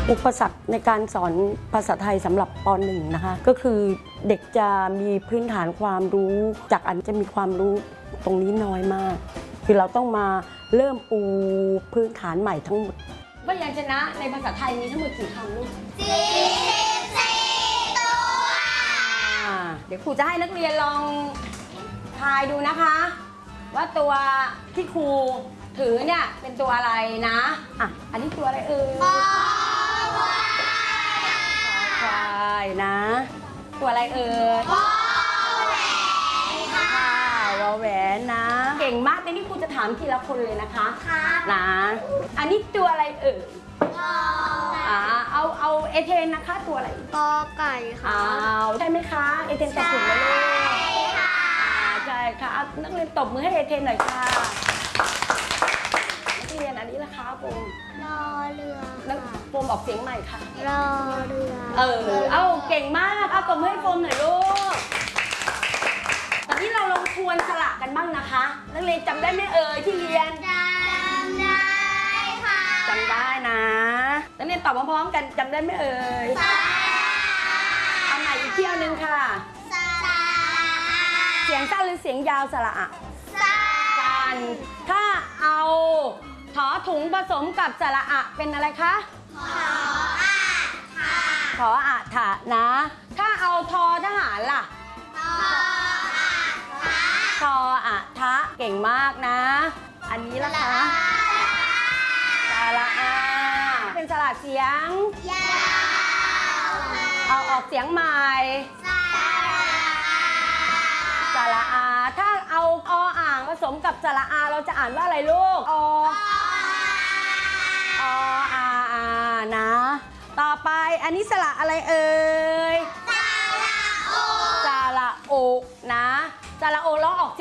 อุปสรรคในการสอนภาษาไทยสำหรับป .1 นะคะก็คือเด็กจะมีพื้นฐานความรู้จากอันจะมีความรู้ตรงนี้น้อยมากคือเราต้องมาเริ่มปูพื้นฐานใหม่ทั้งหมดพยัญชนะในภาษาไทยมีทั้งหมดกี่คำลูก44 ตัวเดี๋ยวครูจะให้นักเรียนลองทายดูนะคะว่าตัวที่ครูถือเนี่ยเป็นตัวอะไรนะอันนี้ตัวอะไรควายนะตัวอะไรวอแหวนนะเก่งมากแต่นี่ครูจะถามทีละคนเลยนะคะนะอันนี้ตัวอะไรเอาเอเทนนะคะตัวอะไรกอไก่ค่ะใช่ไหมคะเอเทนตอบถูกไหมลูกใช่ค่ะนักเรียนตบมือให้เอเทนหน่อยค่ะนักเรียนอันนี้นะคะโฟมรอเรือโฟมออกเสียงใหม่ค่ะรอเรือเอาเก่งมากเอาตบมือให้โฟมหน่อยลูกตอนนี้เราลองทวนสระกันบ้างนะคะนักเรียนจำได้ไหมที่เรียนจำได้ค่ะจำได้นะนักเรียนตอบพร้อมๆกันจำได้ไหมเอาใหม่อีกเที่ยวนึงค่ะเสียงสั้นหรือเสียงยาวสระสั้นถ้าเอาถอถุงผสมกับสระอะเป็นอะไรคะขออะถะนะถ้าเอาทอทหารล่ะทออะทะเก่งมากนะอันนี้ล่ะคะสระอาเป็นสระเสียงยาวเอาออกเสียงใหม่สระอาถ้าเอาออ่างผสมกับสระอาเราจะอ่านว่าอะไรลูกอานะต่อไปอันนี้สระอะไรสระโอนะสระโอร้องออก